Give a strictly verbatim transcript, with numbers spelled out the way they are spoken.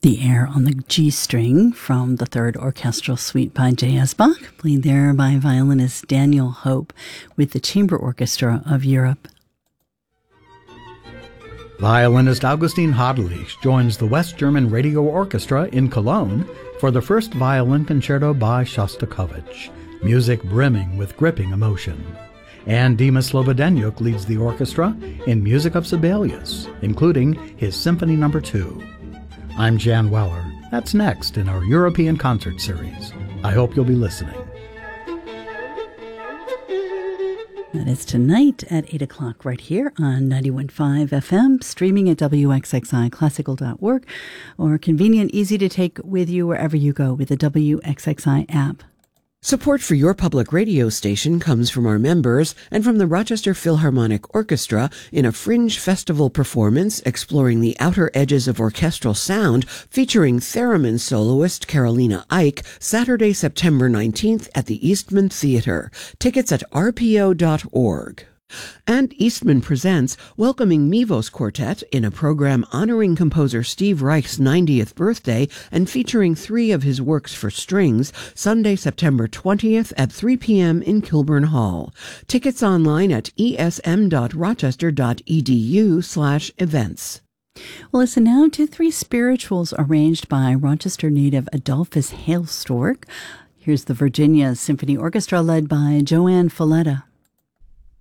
The air on the G string from the Third Orchestral Suite by J S. Bach, played there by violinist Daniel Hope with the Chamber Orchestra of Europe. Violinist Augustin Hadelich joins the West German Radio Orchestra in Cologne for the first violin concerto by Shostakovich, music brimming with gripping emotion. And Dima Slobodenyuk leads the orchestra in music of Sibelius, including his Symphony Number two. I'm Jan Weller. That's next in our European concert series. I hope you'll be listening. That is tonight at eight o'clock right here on ninety-one point five F M, streaming at W X X I classical dot org, or convenient, easy to take with you wherever you go with the W X X I app. Support for your public radio station comes from our members and from the Rochester Philharmonic Orchestra in a fringe festival performance exploring the outer edges of orchestral sound featuring theremin soloist Carolina Eick Saturday, September nineteenth at the Eastman Theater. Tickets at R P O dot org. And Eastman presents welcoming Mivos Quartet in a program honoring composer Steve Reich's ninetieth birthday and featuring three of his works for strings, Sunday, September twentieth at three p.m. in Kilburn Hall. Tickets online at e s m dot rochester dot e d u slash events. Well, listen now to three spirituals arranged by Rochester native Adolphus Hailstork. Here's the Virginia Symphony Orchestra led by Joanne Falletta.